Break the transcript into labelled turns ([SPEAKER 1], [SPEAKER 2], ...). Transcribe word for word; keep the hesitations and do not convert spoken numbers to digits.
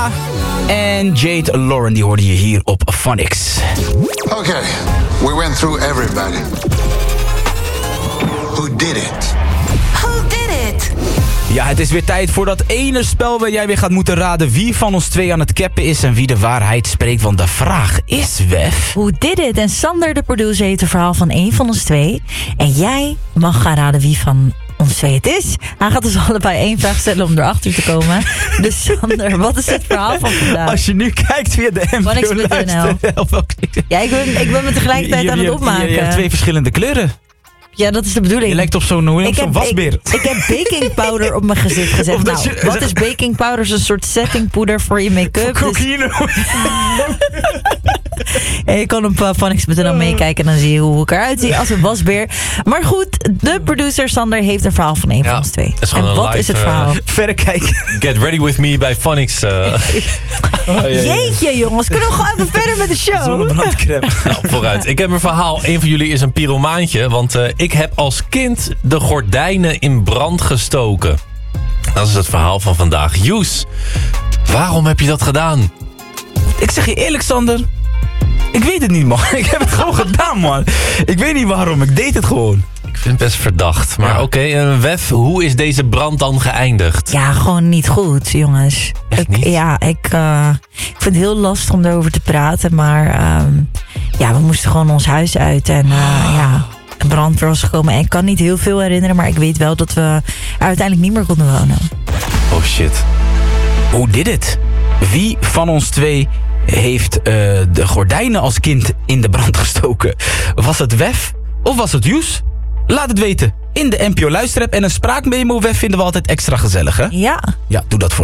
[SPEAKER 1] En Jade Lauren, die hoorde je hier op Phonics.
[SPEAKER 2] Okay, we went through everybody. Who did it?
[SPEAKER 3] Who did it?
[SPEAKER 1] Ja, het is weer tijd voor dat ene spel waar jij weer gaat moeten raden wie van ons twee aan het cappen is en wie de waarheid spreekt. Want de vraag is, Wef...
[SPEAKER 4] Who did it? En Sander, de producer, heeft het verhaal van één van ons twee. En jij mag gaan raden wie van ons twee het is. Hij gaat dus allebei één vraag stellen om erachter te komen. Dus Sander, wat is het verhaal van vandaag?
[SPEAKER 1] Als je nu kijkt via de M P O luister...
[SPEAKER 4] Ja, ik ben, ik ben me tegelijkertijd
[SPEAKER 1] je,
[SPEAKER 4] aan het
[SPEAKER 1] je,
[SPEAKER 4] opmaken.
[SPEAKER 1] Je, je hebt twee verschillende kleuren.
[SPEAKER 4] Ja, dat is de bedoeling.
[SPEAKER 1] Je lijkt op zo'n, hoe heet zo'n wasbeer.
[SPEAKER 4] Ik, ik heb baking powder op mijn gezicht gezet. Nou, je, wat is baking powder? Is een soort settingpoeder voor je make-up.
[SPEAKER 1] Voor cocaïne. Dus...
[SPEAKER 4] ja, je kan op uh, phonics punt n l meekijken en dan zie je hoe ik eruit zie als een wasbeer. Maar goed, de producer Sander heeft een verhaal van één ja, van ons twee. En wat live, is het verhaal? Uh,
[SPEAKER 1] Verrekijken.
[SPEAKER 5] Get ready with me bij Phonics. Uh.
[SPEAKER 4] oh, ja, ja. Jeetje jongens, kunnen we gewoon even verder met de show?
[SPEAKER 5] Zonnebrandcrème. Nou, vooruit. Ik heb een verhaal. Een van jullie is een pyromaantje, want uh, ik heb als kind de gordijnen in brand gestoken. Dat is het verhaal van vandaag. Joes, waarom heb je dat gedaan?
[SPEAKER 1] Ik zeg je eerlijk, Sander. Ik weet het niet, man. Ik heb het gewoon gedaan, man. Ik weet niet waarom. Ik deed het gewoon.
[SPEAKER 5] Ik vind het best verdacht. Maar ja. oké, okay, uh, Wef, hoe is deze brand dan geëindigd?
[SPEAKER 4] Ja, gewoon niet goed, jongens.
[SPEAKER 5] Echt
[SPEAKER 4] ik,
[SPEAKER 5] niet?
[SPEAKER 4] Ja, ik, uh, ik vind het heel lastig om erover te praten. Maar um, ja, we moesten gewoon ons huis uit. En uh, ja... een brandweer was gekomen. En ik kan niet heel veel herinneren, maar ik weet wel dat we er uiteindelijk niet meer konden wonen.
[SPEAKER 5] Oh shit.
[SPEAKER 1] Hoe did it? Wie van ons twee heeft uh, de gordijnen als kind in de brand gestoken? Was het Wef of was het Joes? Laat het weten in de N P O luisterapp. En een spraakmemo, Wef, vinden we altijd extra gezellig, hè?
[SPEAKER 4] Ja.
[SPEAKER 1] Ja, doe dat voor